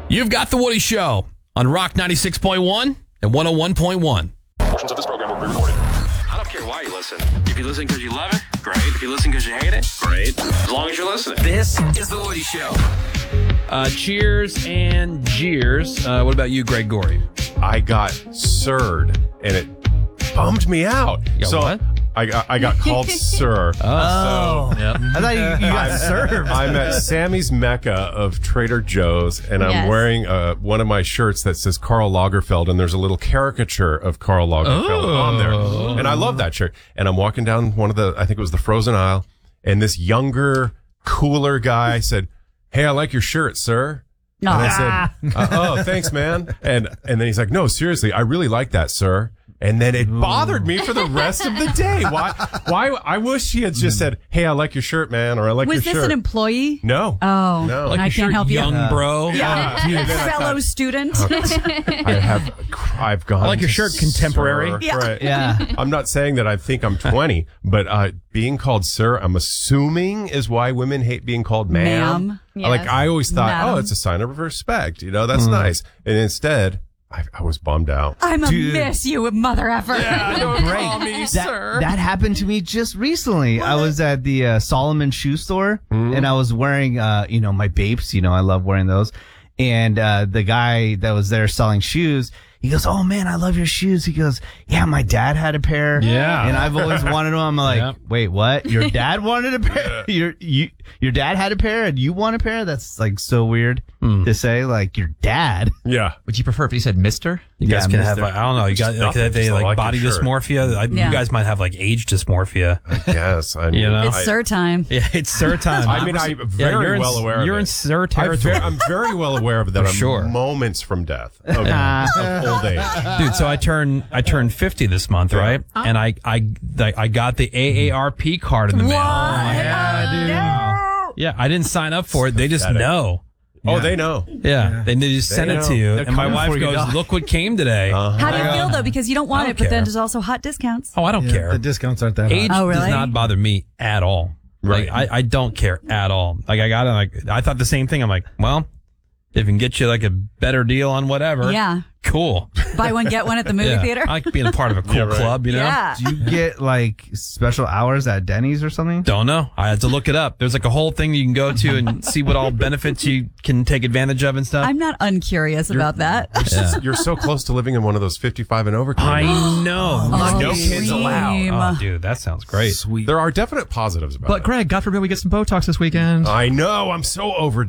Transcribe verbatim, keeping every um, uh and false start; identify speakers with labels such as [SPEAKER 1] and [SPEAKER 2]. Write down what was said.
[SPEAKER 1] You've got The Woody Show on Rock ninety-six point one and one oh one point one.
[SPEAKER 2] Portions of this program will be recorded.
[SPEAKER 3] I don't care why you listen. If you listen because you love it, great. If you listen because you hate it, great. As long as you're listening.
[SPEAKER 4] This is The Woody Show.
[SPEAKER 1] Uh, cheers and jeers. Uh, what about you, Greg Gorey?
[SPEAKER 5] I got sirred, and it bummed me out.
[SPEAKER 1] You got
[SPEAKER 5] so
[SPEAKER 1] what?
[SPEAKER 5] I got I got called sir.
[SPEAKER 1] Oh,
[SPEAKER 5] So
[SPEAKER 1] yep.
[SPEAKER 6] I thought you, you got served.
[SPEAKER 5] I'm at Sammy's Mecca of Trader Joe's, and I'm
[SPEAKER 7] Yes.
[SPEAKER 5] wearing uh, one of my shirts that says Karl Lagerfeld, and there's a little caricature of Karl Lagerfeld
[SPEAKER 1] Oh.
[SPEAKER 5] on there. And I love that shirt. And I'm walking down one of the, I think it was the frozen aisle, and this younger, cooler guy said, "Hey, I like your shirt, sir."
[SPEAKER 7] No.
[SPEAKER 5] And I said, uh, "Oh, thanks, man." And and then he's like, "No, seriously, I really like that, sir." And then it bothered me for the rest of the day. Why? Why? I wish he had just said, "Hey, I like your shirt, man," or "I like
[SPEAKER 7] Was
[SPEAKER 5] your
[SPEAKER 7] this
[SPEAKER 5] shirt."
[SPEAKER 7] an employee?
[SPEAKER 5] No.
[SPEAKER 7] Oh,
[SPEAKER 5] No.
[SPEAKER 7] I
[SPEAKER 1] Your
[SPEAKER 7] can't
[SPEAKER 1] shirt,
[SPEAKER 7] help you.
[SPEAKER 1] young bro.
[SPEAKER 5] Yeah.
[SPEAKER 7] You
[SPEAKER 5] And then I
[SPEAKER 7] fellow
[SPEAKER 5] thought,
[SPEAKER 7] student.
[SPEAKER 5] I have, I've gone.
[SPEAKER 1] I like your
[SPEAKER 5] to
[SPEAKER 1] shirt, contemporary.
[SPEAKER 5] sir.
[SPEAKER 7] Yeah.
[SPEAKER 5] Right.
[SPEAKER 6] Yeah.
[SPEAKER 5] I'm not saying that I think I'm twenty, but uh, being called sir, I'm assuming is why women hate being called ma'am.
[SPEAKER 7] Ma'am.
[SPEAKER 5] Like
[SPEAKER 7] Yes.
[SPEAKER 5] I always thought,
[SPEAKER 7] Madam.
[SPEAKER 5] oh, it's a sign of respect. You know, that's nice. And instead, I, I was bummed out.
[SPEAKER 7] I'm a
[SPEAKER 6] Dude.
[SPEAKER 7] miss, you mother effer.
[SPEAKER 1] Don't
[SPEAKER 6] Great.
[SPEAKER 1] call me
[SPEAKER 6] That,
[SPEAKER 1] sir.
[SPEAKER 6] that happened to me just recently. I was at the uh, Solomon shoe store and I was wearing, uh, you know, my Bapes. You know, I love wearing those. And uh, the guy that was there selling shoes, he goes, "Oh man, I love your shoes." He goes, "Yeah, my dad had a pair.
[SPEAKER 1] Yeah.
[SPEAKER 6] and I've always wanted them." I'm like,
[SPEAKER 1] Yep.
[SPEAKER 6] "Wait, what? Your dad wanted a pair? Your you your dad had a pair and you want a pair?" That's like so weird to say. Like your dad.
[SPEAKER 5] Yeah.
[SPEAKER 8] Would you prefer if he said Mister?
[SPEAKER 1] You guys
[SPEAKER 6] Yeah,
[SPEAKER 1] can have,
[SPEAKER 6] mister.
[SPEAKER 1] like, I don't know, you got like,
[SPEAKER 5] nothing,
[SPEAKER 1] they
[SPEAKER 5] just
[SPEAKER 1] like
[SPEAKER 5] like
[SPEAKER 1] body
[SPEAKER 5] your shirt.
[SPEAKER 1] dysmorphia. I,
[SPEAKER 7] Yeah.
[SPEAKER 1] You guys might have like age dysmorphia.
[SPEAKER 5] Yes. I mean,
[SPEAKER 1] You know?
[SPEAKER 7] It's
[SPEAKER 5] I,
[SPEAKER 7] sir time.
[SPEAKER 1] Yeah, it's sir time.
[SPEAKER 5] I mean, I'm
[SPEAKER 1] Yeah,
[SPEAKER 5] very
[SPEAKER 1] you're in-
[SPEAKER 5] well aware
[SPEAKER 1] You're
[SPEAKER 5] of
[SPEAKER 1] in
[SPEAKER 5] it.
[SPEAKER 1] sir
[SPEAKER 5] I'm
[SPEAKER 1] territory.
[SPEAKER 5] very, I'm very well aware of that.
[SPEAKER 1] For
[SPEAKER 5] I'm
[SPEAKER 1] sure.
[SPEAKER 5] moments from death of, of old age.
[SPEAKER 1] Dude, so I turned I turned fifty this month, right? And I I I got the A A R P card in the mail.
[SPEAKER 7] Yeah, dude.
[SPEAKER 1] Yeah, I didn't sign up for it. They just
[SPEAKER 5] pathetic.
[SPEAKER 1] know.
[SPEAKER 5] Oh, they know.
[SPEAKER 1] Yeah, they just send it
[SPEAKER 5] know.
[SPEAKER 1] to you,
[SPEAKER 6] They're
[SPEAKER 1] and my
[SPEAKER 6] coming
[SPEAKER 1] wife
[SPEAKER 6] for you,
[SPEAKER 1] goes,
[SPEAKER 6] dog.
[SPEAKER 1] "Look what came today."
[SPEAKER 7] How do you feel though? Because you don't want
[SPEAKER 1] I
[SPEAKER 7] it,
[SPEAKER 1] don't
[SPEAKER 7] but then
[SPEAKER 1] care.
[SPEAKER 7] there's also hot discounts.
[SPEAKER 1] Oh, I don't care.
[SPEAKER 9] The discounts aren't that high.
[SPEAKER 1] Age
[SPEAKER 7] Oh, really?
[SPEAKER 1] does not bother me at all.
[SPEAKER 5] Right.
[SPEAKER 1] Like, I, I don't care at all. Like I got it. Like I thought the same thing. I'm like, well, if it can get you like a better deal on whatever,
[SPEAKER 7] Yeah.
[SPEAKER 1] cool.
[SPEAKER 7] Buy one, get one at the movie
[SPEAKER 1] Yeah.
[SPEAKER 7] theater.
[SPEAKER 1] I like being a part of a cool
[SPEAKER 5] Yeah, right.
[SPEAKER 1] club. You know.
[SPEAKER 7] Yeah.
[SPEAKER 6] Do you get like special hours at Denny's or something?
[SPEAKER 1] Don't know. I had to look it up. There's like a whole thing you can go to and see what all benefits you can take advantage of and stuff.
[SPEAKER 7] I'm not uncurious about that.
[SPEAKER 5] You're so close to living in one of those fifty-five and over
[SPEAKER 1] I
[SPEAKER 5] communities.
[SPEAKER 1] know.
[SPEAKER 7] Oh,
[SPEAKER 5] no kids
[SPEAKER 7] dream.
[SPEAKER 5] allowed.
[SPEAKER 1] Oh, dude, that sounds great.
[SPEAKER 9] Sweet.
[SPEAKER 5] There are definite positives about
[SPEAKER 8] But
[SPEAKER 5] it.
[SPEAKER 8] Greg, God forbid we get some Botox this weekend.
[SPEAKER 5] I know. I'm so over